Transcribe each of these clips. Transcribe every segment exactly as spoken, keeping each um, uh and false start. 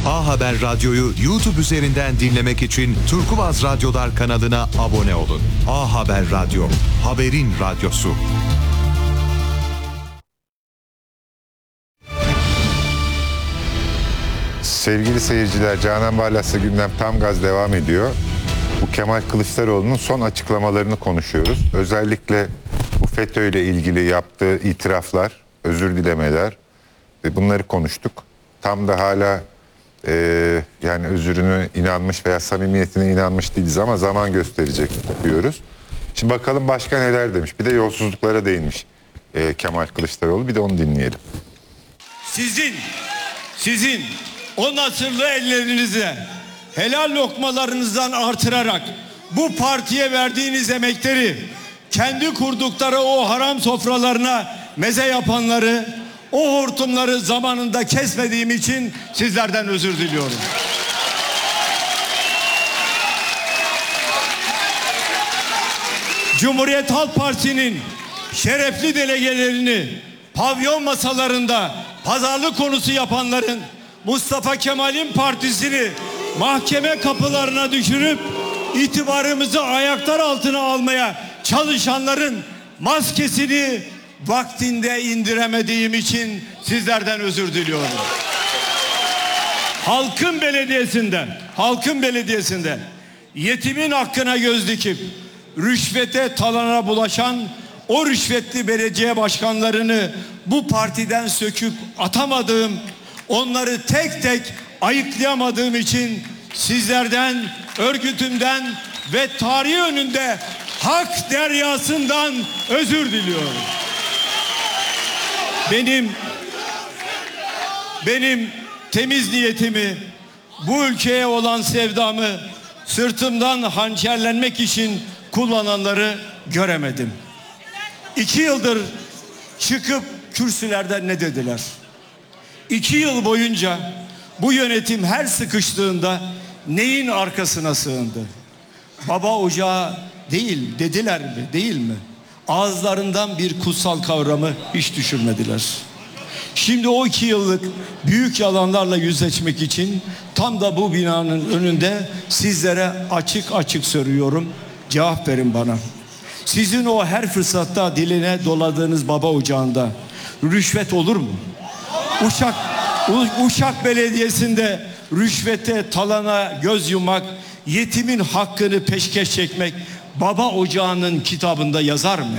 A Haber Radyo'yu YouTube üzerinden dinlemek için Turkuaz Radyolar kanalına abone olun. A Haber Radyo, haberin radyosu. Sevgili seyirciler, Canan Barlas'la gündem tam gaz devam ediyor. Bu Kemal Kılıçdaroğlu'nun son açıklamalarını konuşuyoruz. Özellikle bu FETÖ ile ilgili yaptığı itiraflar, özür dilemeler ve bunları konuştuk. Tam da hala e, yani özürüne inanmış veya samimiyetine inanmış değiliz ama zaman gösterecek diyoruz. Şimdi bakalım başka neler demiş. Bir de yolsuzluklara değinmiş e, Kemal Kılıçdaroğlu. Bir de onu dinleyelim. Sizin, sizin o nasırlı ellerinize helal lokmalarınızdan artırarak bu partiye verdiğiniz emekleri kendi kurdukları o haram sofralarına meze yapanları, o hortumları zamanında kesmediğim için sizlerden özür diliyorum. Cumhuriyet Halk Partisi'nin şerefli delegelerini pavyon masalarında pazarlık konusu yapanların, Mustafa Kemal'in partisini mahkeme kapılarına düşürüp itibarımızı ayaklar altına almaya çalışanların maskesini vaktinde indiremediğim için sizlerden özür diliyorum. Halkın belediyesinden, halkın belediyesinden yetimin hakkına göz dikip rüşvete, talana bulaşan o rüşvetli belediye başkanlarını bu partiden söküp atamadığım, onları tek tek ayıklayamadığım için sizlerden, örgütümden ve tarih önünde hak deryasından özür diliyorum. Benim benim temiz niyetimi, bu ülkeye olan sevdamı sırtımdan hançerlenmek için kullananları göremedim. İki yıldır çıkıp kürsülerden ne dediler? İki yıl boyunca bu yönetim her sıkıştığında neyin arkasına sığındı? Baba ocağı değil dediler mi? Değil mi? Ağızlarından bir kutsal kavramı hiç düşürmediler. Şimdi o iki yıllık büyük yalanlarla yüzleşmek için tam da bu binanın önünde sizlere açık açık soruyorum. Cevap verin bana. Sizin o her fırsatta diline doladığınız baba ocağında rüşvet olur mu? Uşak, Uşak Belediyesi'nde rüşvete, talana göz yummak, yetimin hakkını peşkeş çekmek baba ocağının kitabında yazar mı?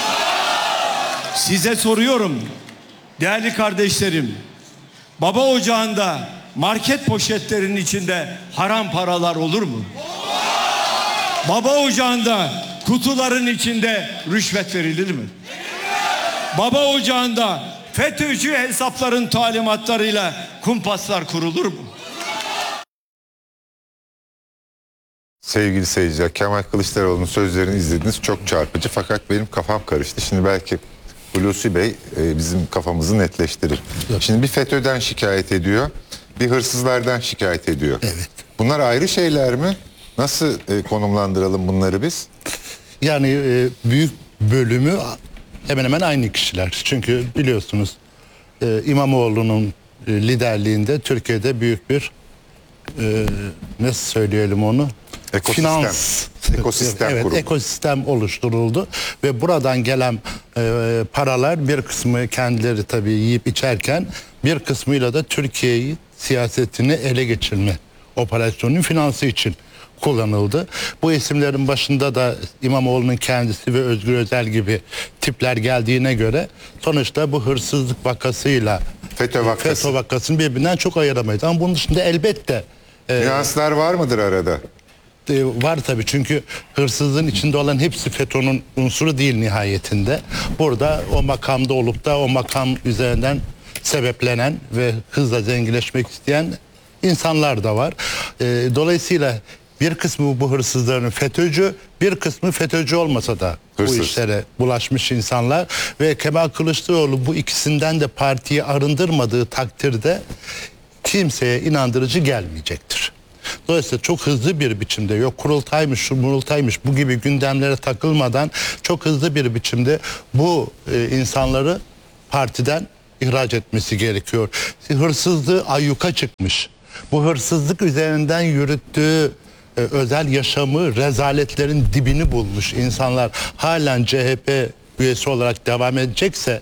Size soruyorum değerli kardeşlerim, baba ocağında market poşetlerinin içinde haram paralar olur mu? Baba ocağında kutuların içinde rüşvet verilir mi? Baba ocağında FETÖ'cü hesapların talimatlarıyla kumpaslar kurulur mu? Sevgili seyirciler, Kemal Kılıçdaroğlu'nun sözlerini izlediniz. Çok çarpıcı fakat benim kafam karıştı. Şimdi belki Hulusi Bey e, bizim kafamızı netleştirir. Yok. Şimdi bir FETÖ'den şikayet ediyor, bir hırsızlardan şikayet ediyor. Evet. Bunlar ayrı şeyler mi? Nasıl e, konumlandıralım bunları biz? Yani e, büyük bölümü hemen hemen aynı kişiler. Çünkü biliyorsunuz e, İmamoğlu'nun e, liderliğinde Türkiye'de büyük bir e, nasıl söyleyelim onu? Ekosistem. Finans. Ekosistem evet, kurulu. ekosistem oluşturuldu ve buradan gelen e, paralar bir kısmı kendileri tabii yiyip içerken bir kısmıyla da Türkiye'yi siyasetini ele geçirme operasyonunun finansı için kullanıldı. Bu isimlerin başında da İmamoğlu'nun kendisi ve Özgür Özel gibi tipler geldiğine göre sonuçta bu hırsızlık vakasıyla FETÖ vakası. FETÖ vakasını birbirinden çok ayıramayız. Ama bunun dışında elbette e, Nüanslar var mıdır arada? e, var tabii, çünkü hırsızlığın içinde olan hepsi FETÖ'nün unsuru değil nihayetinde. Burada o makamda olup da o makam üzerinden sebeplenen ve hızla zenginleşmek isteyen insanlar da var. E, dolayısıyla bir kısmı bu hırsızların FETÖ'cü, bir kısmı FETÖ'cü olmasa da Hırsız. bu işlere bulaşmış insanlar ve Kemal Kılıçdaroğlu bu ikisinden de partiyi arındırmadığı takdirde kimseye inandırıcı gelmeyecektir. Dolayısıyla çok hızlı bir biçimde, yok kurultaymış, şu kurultaymış bu gibi gündemlere takılmadan çok hızlı bir biçimde bu e, insanları partiden ihraç etmesi gerekiyor. Hırsızlığı ayyuka çıkmış. Bu hırsızlık üzerinden yürüttüğü e, özel yaşamı rezaletlerin dibini bulmuş. İnsanlar halen C H P üyesi olarak devam edecekse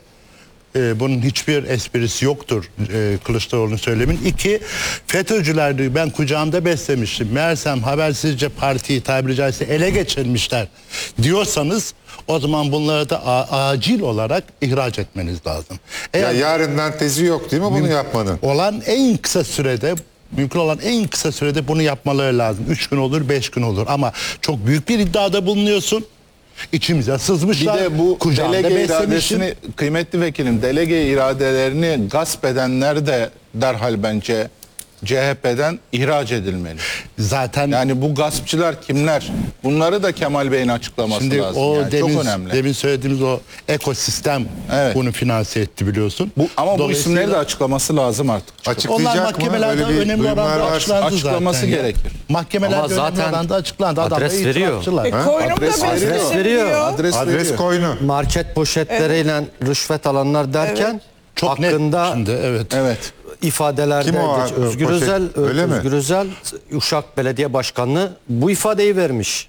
e, bunun hiçbir esprisi yoktur e, Kılıçdaroğlu'nun söylemin. İki, FETÖ'cüler diyor, ben kucağımda beslemiştim. Meğersem habersizce partiyi tabiri caizse ele geçirmişler diyorsanız o zaman bunları da a- acil olarak ihraç etmeniz lazım. Ya Eğer yarından tezi yok değil mi bunu yapmanın? olan en kısa sürede, mümkün olan en kısa sürede bunu yapmaları lazım. Üç gün olur, beş gün olur. Ama çok büyük bir iddiada bulunuyorsun. İçimize Bir sızmışlar. de bu kucağında delege beslemişim. iradesini, kıymetli vekilim, delege iradelerini gasp edenler de derhal bence C H P'den ihraç edilmeli. Zaten Yani bu gaspçılar kimler? Bunları da Kemal Bey'in açıklaması şimdi lazım. o Yani. demin, Çok önemli. demin söylediğimiz o ekosistem Evet. bunu finanse etti biliyorsun. Bu, ama bu Dolayısıyla isimleri de açıklaması lazım artık. onlar Açıklayacak mı? mahkemelerde Öyle bir önemli duyumlar oranda var. açıklandı Açıklaması zaten ya. gerekir. Mahkemelerde Ama önemli zaten oranda açıklandı. Adamlar adres veriyor. itirafçılar. E, koynum da Adres beslesin veriyor. Veriyor. diyor. Adres, Adres veriyor. koyunu. Market poşetleriyle rüşvet alanlar derken Çok net hakkında şimdi, evet. Evet. ifadelerde Kim o, geç- o Özgür poşet? Özel Öyle mi? Özgür Özel Uşak Belediye Başkanı bu ifadeyi vermiş.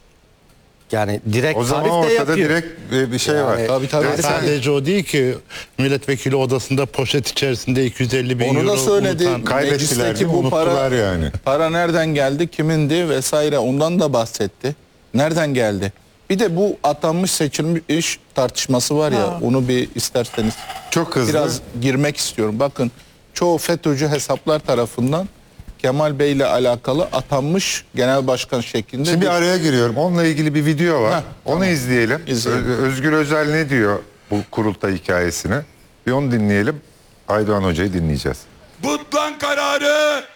Yani direkt O zaman tarif de ortada yapıyor. direkt e, bir şey var. Tabii tabii. Evet, sen- Sadece o değil ki milletvekili odasında poşet içerisinde iki yüz elli bin Onu euro da söyledi. unutan- Kaybettiler Meclisteki değil mi? bu para, Unuttular yani. para nereden geldi, kimindi vesaire ondan da bahsetti. Nereden geldi? Bir de bu atanmış seçilmiş tartışması var ya, onu bir isterseniz Çok hızlı. biraz girmek istiyorum. Bakın çoğu FETÖ'cü hesaplar tarafından Kemal Bey ile alakalı atanmış genel başkan şeklinde Şimdi bir- bir araya giriyorum. Onunla ilgili bir video var. Heh, Onu izleyelim. İzleyelim. Ö- Özgür Özel ne diyor bu kurultay hikayesine? Bir onu dinleyelim. Aydoğan Hoca'yı dinleyeceğiz. Butlan kararı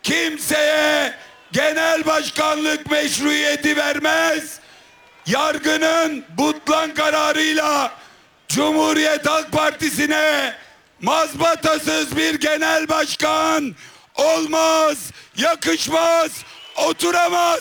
kimseye genel başkanlık meşruiyeti vermez. Yargının Butlan kararıyla Cumhuriyet Halk Partisi'ne mazbatasız bir genel başkan olmaz, yakışmaz, oturamaz.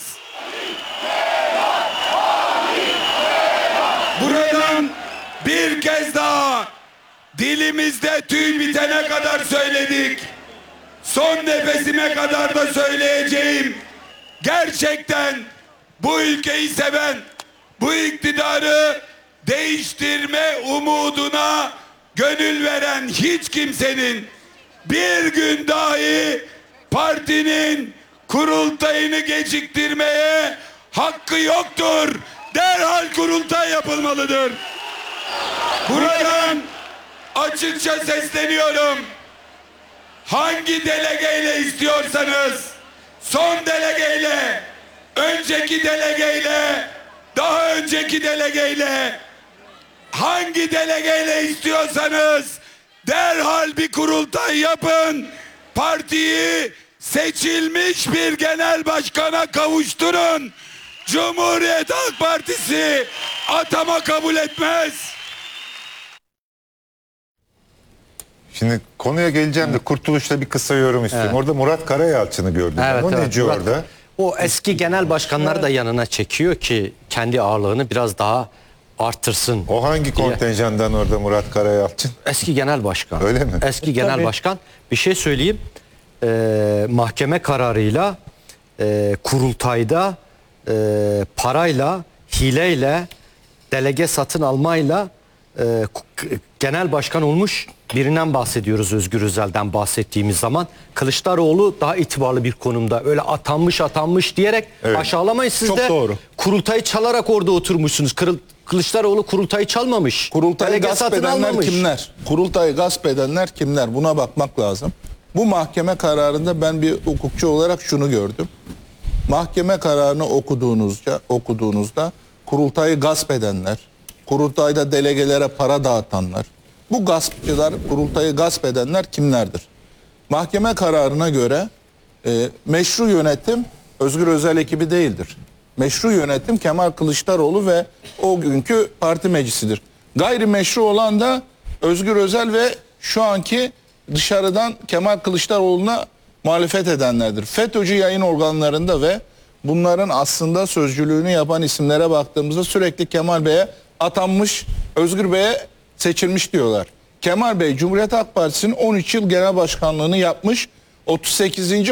Buradan bir kez daha dilimizde tüy bitene kadar söyledik. Son nefesime kadar da söyleyeceğim. Gerçekten bu ülkeyi seven, bu iktidarı değiştirme umuduna gönül veren hiç kimsenin bir gün dahi partinin kurultayını geciktirmeye hakkı yoktur. Derhal kurultay yapılmalıdır. Buradan açıkça sesleniyorum. Hangi delegeyle istiyorsanız, son delegeyle, önceki delegeyle, daha önceki delegeyle, hangi delegeyle istiyorsanız derhal bir kurultay yapın. Partiyi seçilmiş bir genel başkana kavuşturun. Cumhuriyet Halk Partisi atama kabul etmez. Şimdi konuya geleceğim de Kurtuluş'ta bir kısa yorum istiyorum. Orada Murat Karayalçın'ı gördüm. ben. Evet, o evet. neci Murat- orada? O eski genel başkanlar da yanına çekiyor ki kendi ağırlığını biraz daha artırsın. O hangi diye. kontenjandan orada Murat Karayalçın? Eski genel başkan. Öyle mi? Eski genel Tabii. başkan. Bir şey söyleyeyim. Ee, mahkeme kararıyla e, kurultayda e, parayla, hileyle, delege satın almayla e, k- genel başkan olmuş birinden bahsediyoruz, Özgür Özel'den bahsettiğimiz zaman. Kılıçdaroğlu daha itibarlı bir konumda. Öyle atanmış atanmış diyerek Evet. aşağılamayın, siz Çok de doğru. kurultayı çalarak orada oturmuşsunuz. Kırıl- Kılıçdaroğlu kurultayı çalmamış. Kurultayı Delege gasp satın edenler almamış. kimler? Kurultayı gasp edenler kimler? Buna bakmak lazım. Bu mahkeme kararında ben bir hukukçu olarak şunu gördüm. Mahkeme kararını okuduğunuzda, okuduğunuzda kurultayı gasp edenler, kurultayda delegelere para dağıtanlar, bu gaspçılar, kurultayı gasp edenler kimlerdir? Mahkeme kararına göre e, meşru yönetim Özgür Özel ekibi değildir. Meşru yönetim Kemal Kılıçdaroğlu ve o günkü parti meclisidir. Gayrimeşru olan da Özgür Özel ve şu anki dışarıdan Kemal Kılıçdaroğlu'na muhalefet edenlerdir. FETÖ'cü yayın organlarında ve bunların aslında sözcülüğünü yapan isimlere baktığımızda sürekli Kemal Bey'e atanmış, Özgür Bey'e seçilmiş diyorlar. Kemal Bey Cumhuriyet Halk Partisi'nin on üç yıl genel başkanlığını yapmış, otuz sekizinci